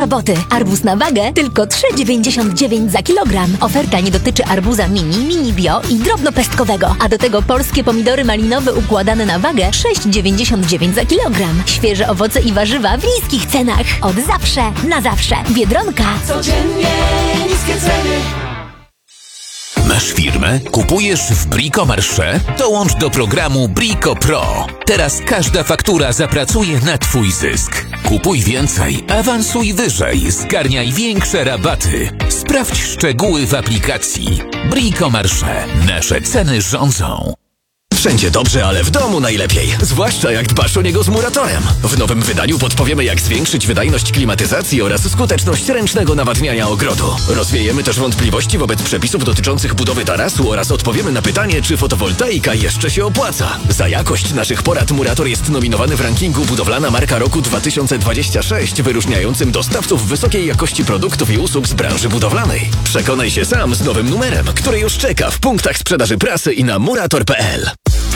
boty. Arbuz na wagę tylko 3,99 za kilogram. Oferta nie dotyczy arbuza mini bio i drobnopestkowego. A do tego polskie pomidory malinowe układane na wagę 6,99 za kilogram. Świeże owoce i warzywa w niskich cenach. Od zawsze, na zawsze. Biedronka. Codziennie niskie ceny. Masz firmę? Kupujesz w Bricomarché? Dołącz do programu Brico Pro. Teraz każda faktura zapracuje na Twój zysk. Kupuj więcej, awansuj wyżej, zgarniaj większe rabaty. Sprawdź szczegóły w aplikacji. Bricomarché. Nasze ceny rządzą. Wszędzie dobrze, ale w domu najlepiej. Zwłaszcza jak dbasz o niego z Muratorem. W nowym wydaniu podpowiemy, jak zwiększyć wydajność klimatyzacji oraz skuteczność ręcznego nawadniania ogrodu. Rozwiejemy też wątpliwości wobec przepisów dotyczących budowy tarasu oraz odpowiemy na pytanie, czy fotowoltaika jeszcze się opłaca. Za jakość naszych porad Murator jest nominowany w rankingu Budowlana Marka Roku 2026, wyróżniającym dostawców wysokiej jakości produktów i usług z branży budowlanej. Przekonaj się sam z nowym numerem, który już czeka w punktach sprzedaży prasy i na murator.pl.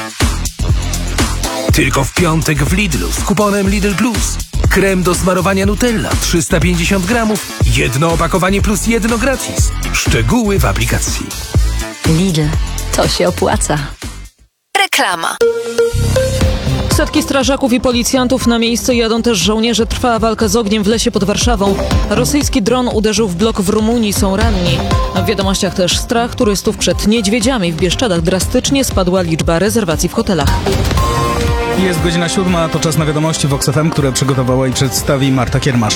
Tylko w piątek w Lidlu z kuponem Lidl Plus. Krem do smarowania Nutella 350 gramów, jedno opakowanie plus jedno gratis. Szczegóły w aplikacji. Lidl. To się opłaca. Reklama. Setki strażaków i policjantów na miejsce, jadą też żołnierze. Trwa walka z ogniem w lesie pod Warszawą. Rosyjski dron uderzył w blok w Rumunii, są ranni. W wiadomościach też strach turystów przed niedźwiedziami. W Bieszczadach drastycznie spadła liczba rezerwacji w hotelach. Jest godzina 7, to czas na wiadomości Vox FM, które przygotowała i przedstawi Marta Kiermasz.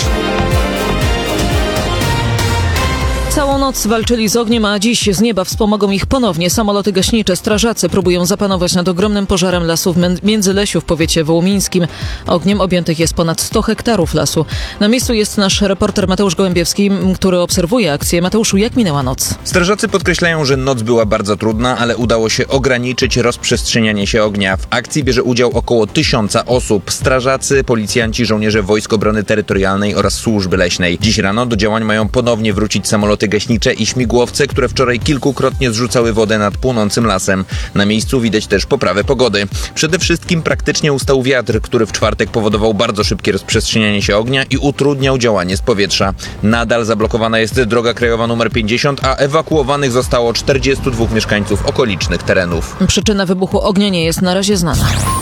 Całą noc walczyli z ogniem, a dziś z nieba wspomogą ich ponownie samoloty gaśnicze. Strażacy próbują zapanować nad ogromnym pożarem lasu w Międzylesiu w powiecie wołomińskim. Ogniem objętych jest ponad 100 hektarów lasu. Na miejscu jest nasz reporter Mateusz Gołębiewski, który obserwuje akcję. Mateuszu, jak minęła noc? Strażacy podkreślają, że noc była bardzo trudna, ale udało się ograniczyć rozprzestrzenianie się ognia. W akcji bierze udział około 1000 osób. Strażacy, policjanci, żołnierze Wojsk Obrony Terytorialnej oraz Służby Leśnej. Dziś rano do działań mają ponownie wrócić samoloty gaśnicze i śmigłowce, które wczoraj kilkukrotnie zrzucały wodę nad płonącym lasem. Na miejscu widać też poprawę pogody. Przede wszystkim praktycznie ustał wiatr, który w czwartek powodował bardzo szybkie rozprzestrzenianie się ognia i utrudniał działanie z powietrza. Nadal zablokowana jest droga krajowa nr 50, a ewakuowanych zostało 42 mieszkańców okolicznych terenów. Przyczyna wybuchu ognia nie jest na razie znana.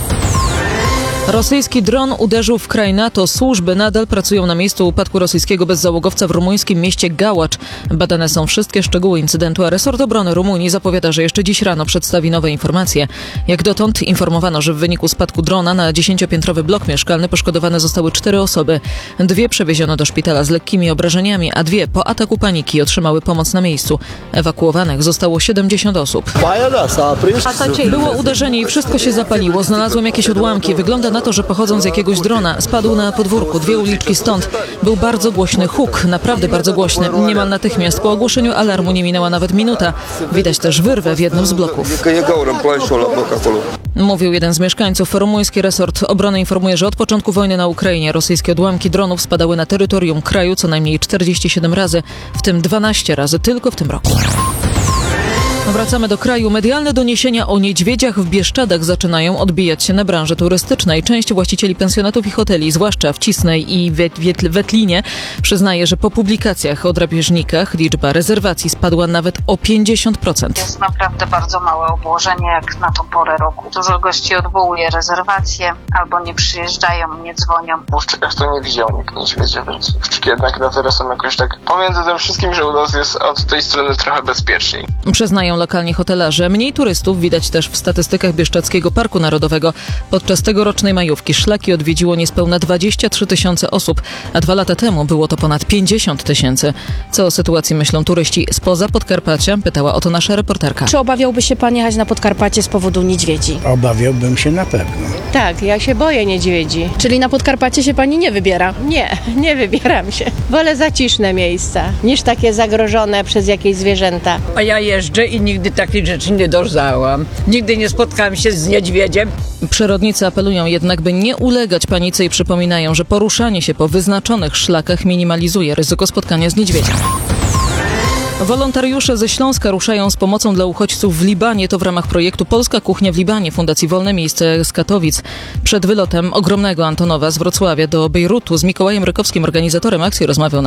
Rosyjski dron uderzył w kraj NATO. Służby nadal pracują na miejscu upadku rosyjskiego bezzałogowca w rumuńskim mieście Gałacz. Badane są wszystkie szczegóły incydentu, a resort obrony Rumunii zapowiada, że jeszcze dziś rano przedstawi nowe informacje. Jak dotąd informowano, że w wyniku spadku drona na 10-piętrowy blok mieszkalny poszkodowane zostały 4 osoby. 2 przewieziono do szpitala z lekkimi obrażeniami, a 2 po ataku paniki otrzymały pomoc na miejscu. Ewakuowanych zostało 70 osób. Było uderzenie i wszystko się zapaliło. Znalazłem jakieś odłamki. Wygląda na to, że pochodzą z jakiegoś drona. Spadł na podwórku, 2 uliczki stąd. Był bardzo głośny huk, naprawdę bardzo głośny. Niemal natychmiast po ogłoszeniu alarmu nie minęła nawet minuta. Widać też wyrwę w jednym z bloków. Mówił jeden z mieszkańców. Rumuński resort obrony informuje, że od początku wojny na Ukrainie rosyjskie odłamki dronów spadały na terytorium kraju co najmniej 47 razy, w tym 12 razy tylko w tym roku. Wracamy do kraju. Medialne doniesienia o niedźwiedziach w Bieszczadach zaczynają odbijać się na branży turystycznej. Część właścicieli pensjonatów i hoteli, zwłaszcza w Cisnej i Wetlinie, przyznaje, że po publikacjach o drapieżnikach liczba rezerwacji spadła nawet o 50%. Jest naprawdę bardzo małe obłożenie jak na tą porę roku. Dużo gości odwołuje rezerwacje albo nie przyjeżdżają, nie dzwonią. W Uszczykach to nie widział nikt niedźwiedzia, więc Uszczyki jednak na teraz są jakoś tak pomiędzy tym wszystkim, że u nas jest od tej strony trochę bezpieczniej. Przyznają lokalni hotelarze. Mniej turystów widać też w statystykach Bieszczadzkiego Parku Narodowego. Podczas tegorocznej majówki szlaki odwiedziło niespełna 23 000 osób, a 2 lata temu było to ponad 50 000. Co o sytuacji myślą turyści spoza Podkarpacia? Pytała o to nasza reporterka. Czy obawiałby się pan jechać na Podkarpacie z powodu niedźwiedzi? Obawiałbym się na pewno. Tak, ja się boję niedźwiedzi. Czyli na Podkarpacie się pani nie wybiera? Nie wybieram się. Wolę zaciszne miejsca niż takie zagrożone przez jakieś zwierzęta. A ja jeżdżę i nigdy takich rzeczy nie doznałam. Nigdy nie spotkałam się z niedźwiedziem. Przyrodnicy apelują jednak, by nie ulegać panice i przypominają, że poruszanie się po wyznaczonych szlakach minimalizuje ryzyko spotkania z niedźwiedziem. Wolontariusze ze Śląska ruszają z pomocą dla uchodźców w Libanie. To w ramach projektu Polska Kuchnia w Libanie Fundacji Wolne Miejsce z Katowic. Przed wylotem ogromnego Antonowa z Wrocławia do Bejrutu z Mikołajem Rykowskim, organizatorem akcji, rozmawiał